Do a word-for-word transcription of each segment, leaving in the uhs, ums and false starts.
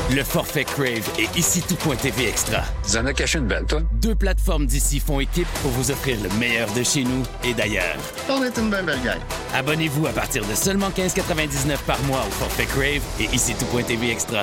Le forfait Crave et ici tout.tv Extra. Tu en as caché une belle, toi? Deux plateformes d'ici font équipe pour vous offrir le meilleur de chez nous et d'ailleurs. On est une belle belle gang. Abonnez-vous à partir de seulement quinze quatre-vingt-dix-neuf par mois au forfait Crave et ici tout.tv Extra.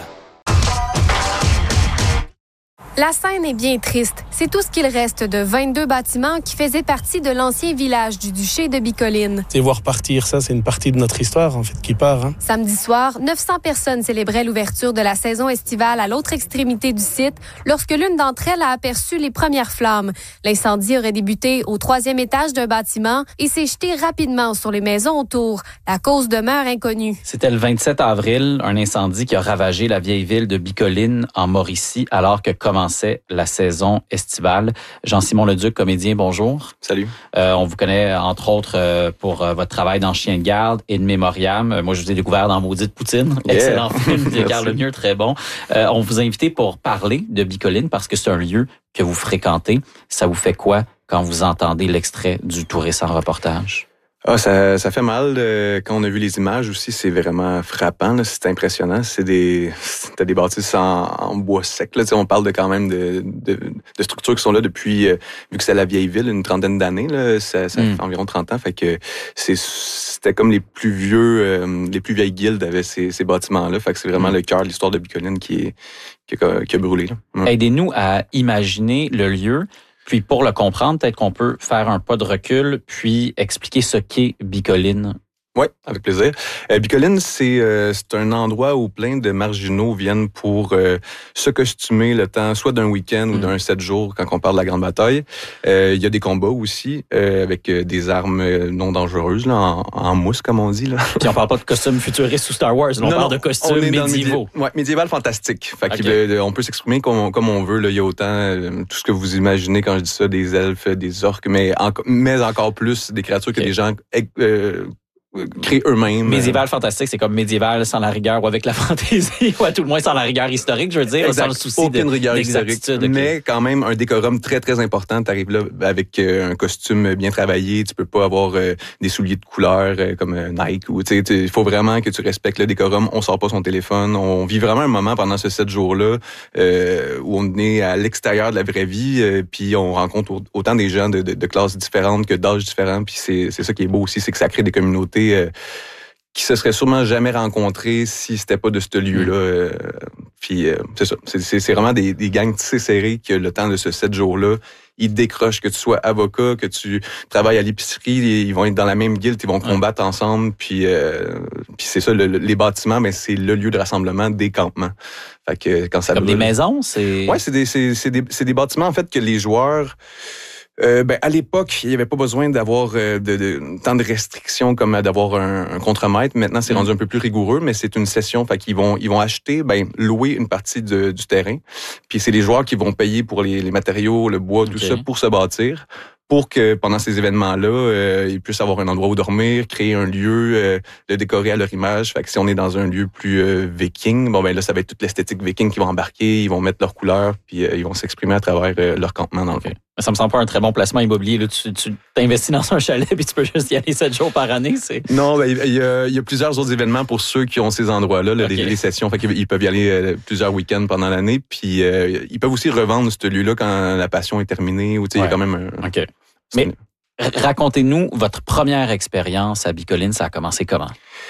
La scène est bien triste. C'est tout ce qu'il reste de vingt-deux bâtiments qui faisaient partie de l'ancien village du duché de Bicoline. C'est voir partir ça, c'est une partie de notre histoire, en fait, qui part. Hein. Samedi soir, neuf cents personnes célébraient l'ouverture de la saison estivale à l'autre extrémité du site lorsque l'une d'entre elles a aperçu les premières flammes. L'incendie aurait débuté au troisième étage d'un bâtiment et s'est jeté rapidement sur les maisons autour. La cause demeure inconnue. C'était le vingt-sept avril, un incendie qui a ravagé la vieille ville de Bicoline, en Mauricie, alors que commençait la saison estivale. Jean-Simon Leduc, comédien, bonjour. Salut. Euh, on vous connaît, entre autres, euh, pour euh, votre travail dans Chien de garde et de Mémoriam. Euh, moi, je vous ai découvert dans Maudite Poutine. Yeah. Excellent film de Carl Lemieux, très bon. Euh, on vous a invité pour parler de Bicoline parce que c'est un lieu que vous fréquentez. Ça vous fait quoi quand vous entendez l'extrait du tout récent reportage? Ah, ça, ça fait mal. Euh, quand on a vu les images aussi, c'est vraiment frappant. Là, c'est impressionnant. C'est des, t'as des bâtisses en, en bois sec. Là, on parle de quand même de, de, de structures qui sont là depuis, euh, vu que c'est la vieille ville, une trentaine d'années. Là, ça, ça mm. fait environ trente ans. Fait que c'est, c'était comme les plus vieux, euh, les plus vieilles guildes avaient ces, ces bâtiments-là. Fait que c'est vraiment mm. le cœur de l'histoire de Bicoline qui est, qui a, qui a brûlé. Là. Mm. Aidez-nous à imaginer le lieu. Puis pour le comprendre, peut-être qu'on peut faire un pas de recul, puis expliquer ce qu'est Bicoline. Oui, avec plaisir. Euh, Bicoline, c'est, euh, c'est un endroit où plein de marginaux viennent pour euh, se costumer le temps, soit d'un week-end mmh. ou d'un sept jours, quand on parle de la grande bataille. Euh, il y a des combats aussi, euh, avec euh, des armes non dangereuses, là, en, en mousse, comme on dit. Là. Puis on parle pas de costumes futuristes ou Star Wars, on non, parle non, de costumes médiévaux. Médi- ouais, médiéval fantastique. Fait okay. que, euh, on peut s'exprimer comme, comme on veut. Là. Il y a autant, euh, tout ce que vous imaginez quand je dis ça, des elfes, des orques, mais, en, mais encore plus des créatures okay. que des gens... Euh, créer eux-mêmes. Médiéval fantastique, c'est comme médiéval sans la rigueur ou avec la fantaisie, ou à tout le moins sans la rigueur historique, je veux dire, exact. sans le souci Aucune de, rigueur historique, okay. mais quand même un décorum très, très important. Tu arrives là avec euh, un costume bien travaillé, tu peux pas avoir euh, des souliers de couleur euh, comme euh, Nike. Ou tu sais, il faut vraiment que tu respectes le décorum. On sort pas son téléphone. On vit vraiment un moment pendant ce sept jours-là euh, où on est à l'extérieur de la vraie vie, euh, puis on rencontre autant des gens de, de, de classes différentes que d'âges différents. Puis c'est, c'est ça qui est beau aussi, c'est que ça crée des communautés Euh, qui se seraient sûrement jamais rencontrés si c'était pas de ce lieu-là. Euh, puis euh, c'est ça, c'est, c'est, c'est vraiment des, des gangs tissés serrés que le temps de ce sept jours-là, ils décrochent, que tu sois avocat, que tu travailles à l'épicerie, ils vont être dans la même guilde, ils vont combattre ensemble. Puis, euh, puis c'est ça, le, les bâtiments, mais c'est le lieu de rassemblement des campements. Fait que quand ça comme brûle, des maisons, c'est. Ouais, c'est des, c'est, c'est des, c'est des bâtiments en fait que les joueurs. Euh, ben, à l'époque, il n'y avait pas besoin d'avoir euh, de, de, tant de restrictions comme d'avoir un, un contremaître. Maintenant, c'est mmh. rendu un peu plus rigoureux, mais c'est une session. Fait qu'ils vont, ils vont acheter, ben, louer une partie de, du terrain. Puis c'est les joueurs qui vont payer pour les, les matériaux, le bois, tout okay. ça, pour se bâtir. Pour que pendant ces événements-là, euh, ils puissent avoir un endroit où dormir, créer un lieu, euh, le décorer à leur image. Fait que si on est dans un lieu plus euh, viking, bon ben là, ça va être toute l'esthétique viking qui va embarquer, ils vont mettre leurs couleurs, puis euh, ils vont s'exprimer à travers euh, leur campement dans le okay. fond. Ça me semble pas un très bon placement immobilier. Là. Tu, tu t'investis dans un chalet puis tu peux juste y aller sept jours par année. C'est... Non, ben, il, y a, il y a plusieurs autres événements pour ceux qui ont ces endroits-là, là, okay. les, les sessions. Fait qu'ils ils peuvent y aller euh, plusieurs week-ends pendant l'année. Puis euh, ils peuvent aussi revendre ce lieu-là quand la passion est terminée. Ou, ouais. Il y a quand même un... Okay. Mais racontez-nous votre première expérience à Bicoline. Ça a commencé comment?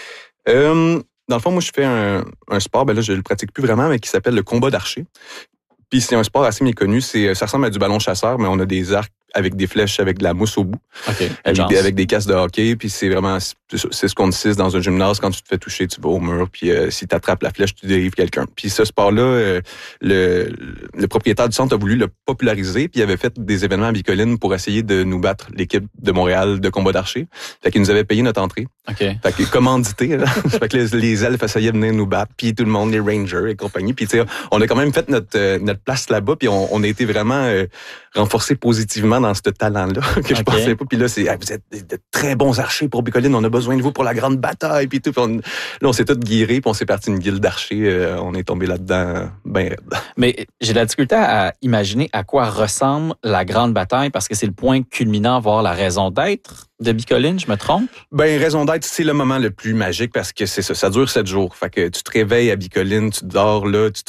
Euh, dans le fond, moi, je fais un, un sport, ben là, je le pratique plus vraiment, mais qui s'appelle le combat d'archer. Puis c'est un sport assez méconnu. C'est, ça ressemble à du ballon chasseur, mais on a des arcs avec des flèches, avec de la mousse au bout. Okay. Avec, des, avec des casques de hockey. Puis c'est vraiment, c'est ce qu'on utilise dans un gymnase. Quand tu te fais toucher, tu vas au mur. Puis euh, si tu attrapes la flèche, tu dérives quelqu'un. Puis ce sport-là, euh, le, le propriétaire du centre a voulu le populariser. Puis il avait fait des événements à Bicoline pour essayer de nous battre, l'équipe de Montréal de combat d'archer. Fait qu'il nous avait payé notre entrée. Okay. Fait que commandité. Fait que les, les elfes essayaient de venir nous battre. Puis tout le monde, les rangers et compagnie. Puis tu sais, on a quand même fait notre, euh, notre place là-bas. Puis on, on a été vraiment euh, renforcés positivement dans ce talent-là. Que je okay. pensais pas. Puis là, c'est, ah, vous êtes de très bons archers pour Bicoline, on a besoin de vous pour la grande bataille, puis tout. Puis on, là, on s'est tous guirés, puis on s'est parti une guilde d'archers. Euh, on est tombé là-dedans ben raide. Mais j'ai de la difficulté à imaginer à quoi ressemble la grande bataille, parce que c'est le point culminant, voire la raison d'être de Bicoline, je me trompe? Ben, raison d'être, c'est le moment le plus magique, parce que c'est ça, ça dure sept jours. Fait que tu te réveilles à Bicoline, tu dors là, tu te